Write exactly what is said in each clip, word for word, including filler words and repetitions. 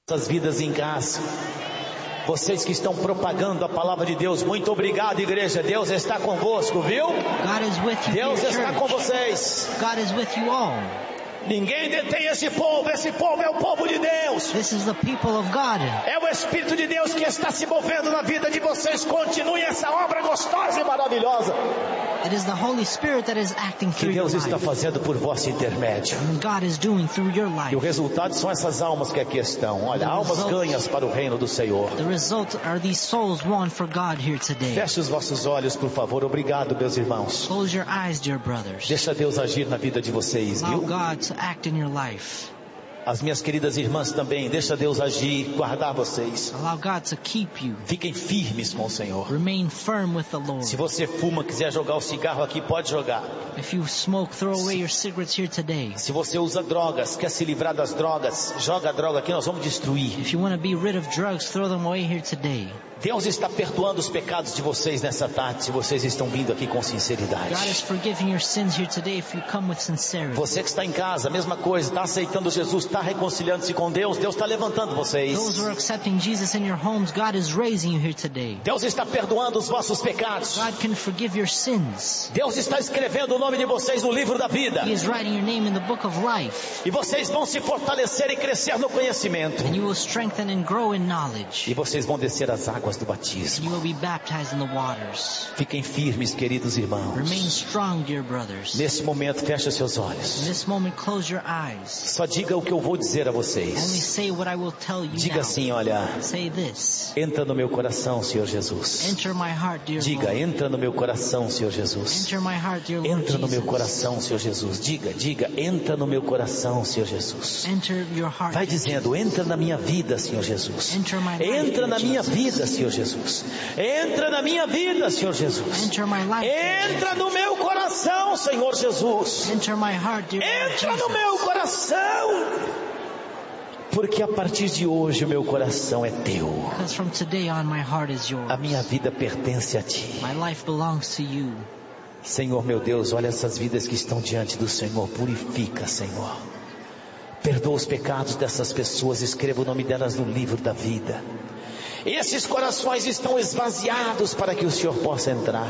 Essas vidas em casa, vocês que estão propagando a palavra de Deus, muito obrigado, igreja. Deus está convosco, viu? God is with you, Deus dear está church. com vocês. God is with you all. Ninguém detém esse povo. Esse povo é o povo de Deus. This is the people of God. É o Espírito de Deus que está se movendo na vida de vocês. Continue essa obra gostosa e maravilhosa It is the Holy Spirit that is acting que through your Deus está life. fazendo por vosso intermédio. And God is doing through your E o life. resultado são essas almas que aqui estão. Olha, almas ganhas para o reino do Senhor. The result are these souls won for God here today. Feche os vossos olhos, por favor. Obrigado, meus irmãos. Close your eyes, dear brothers. Deixa Deus agir na vida de vocês, Allow viu? God to act in your life. As minhas queridas irmãs também. Deixa Deus agir, guardar vocês. Allow God to keep you. Fiquem firmes com o Senhor. Remain firm with the Lord. Se você fuma, quiser jogar o cigarro aqui, pode jogar. If you smoke, throw away your cigarettes here today. Se você usa drogas, quer se livrar das drogas, joga a droga aqui, nós vamos destruir. If you want to be rid of drugs, throw them away here today. Deus está perdoando os pecados de vocês nessa tarde, se vocês estão vindo aqui com sinceridade. God is forgiving your sins here today if you come with sincerity. Você que está em casa, a mesma coisa, está aceitando Jesus, está reconciliando-se com Deus, Deus está levantando vocês. Those who are accepting Jesus in your homes, God is raising you here today. Deus está perdoando os vossos pecados. God can forgive your sins. Deus está escrevendo o nome de vocês no livro da vida. He is writing your name in the book of life. E vocês vão se fortalecer e crescer no conhecimento. And you will strengthen and grow in knowledge. E vocês vão descer as águas do And batismo. you will be baptized in the waters. Fiquem firmes, queridos irmãos. Remain strong, dear brothers. Nesse momento, feche seus In olhos. this moment, close your eyes. Só diga o que eu vou dizer a Only vocês. say what I will tell you Diga now. assim, olha, Say this. entra no meu coração, Senhor Jesus. Enter my heart, dear Diga, Lord. entra no meu coração, Senhor Jesus. Enter my heart, dear Lord Entra no meu Jesus. coração, Senhor Jesus. Diga, diga, entra no meu coração, Senhor Jesus. Enter your heart. Vai dear dizendo, entra na minha vida, Senhor Jesus. Enter my life, Entra na dear minha Jesus. vida, Senhor Jesus. Entra na minha vida, Senhor Jesus. Enter my life, dear Entra no meu coração, Senhor Jesus. Jesus. Enter my heart, dear Lord Entra no Jesus. meu coração. Porque a partir de hoje o meu coração é teu. Because from today on, my heart is yours. A minha vida pertence a ti. My life belongs to you. Senhor meu Deus, olha essas vidas que estão diante do Senhor. Purifica, Senhor. Perdoa os pecados dessas pessoas. Escreva o nome delas no livro da vida. Esses corações estão esvaziados para que o Senhor possa entrar.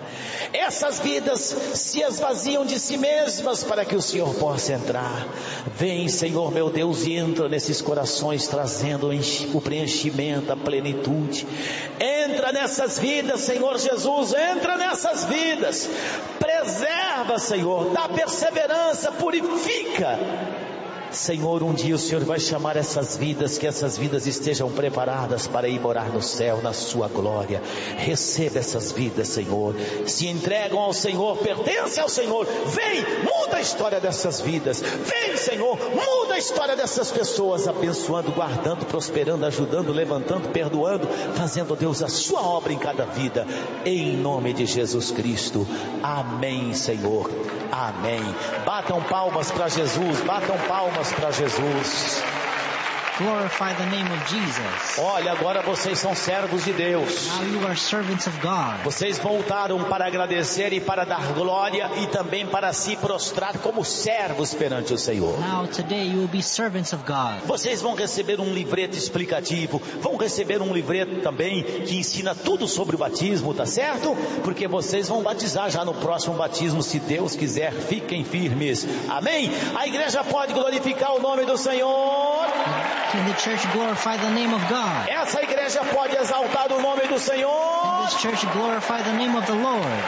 Essas vidas se esvaziam de si mesmas para que o Senhor possa entrar. Vem, Senhor meu Deus, e entra nesses corações trazendo o preenchimento, a plenitude. Entra nessas vidas, Senhor Jesus, entra nessas vidas. Preserva, Senhor, dá perseverança, purifica. Senhor, um dia o Senhor vai chamar essas vidas, que essas vidas estejam preparadas para ir morar no céu, na sua glória. Receba essas vidas, Senhor. Se entregam ao Senhor, pertencem ao Senhor. Vem, muda a história dessas vidas. Vem, Senhor, muda a história dessas pessoas, abençoando, guardando, prosperando, ajudando, levantando, perdoando, fazendo, Deus, a sua obra em cada vida. Em nome de Jesus Cristo. Amém, Senhor. Amém. Batam palmas para Jesus, batam palmas para Jesus. Glorify the name of Jesus. Olha, agora vocês são servos de Deus. Now you are servants of God. Vocês voltaram para agradecer e para dar glória e também para se prostrar como servos perante o Senhor. Now today you will be servants of God. Vocês vão receber um livreto explicativo, vão receber um livreto também que ensina tudo sobre o batismo, tá certo? Porque vocês vão batizar já no próximo batismo, se Deus quiser. Fiquem firmes. Amém? A igreja pode glorificar o nome do Senhor. Can the church glorify the name of God? Essa igreja pode exaltar o nome do Senhor. Can this church glorify the name of the Lord?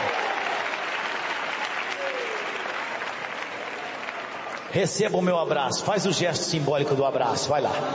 Receba o meu abraço. Faz o gesto simbólico do abraço. Vai lá.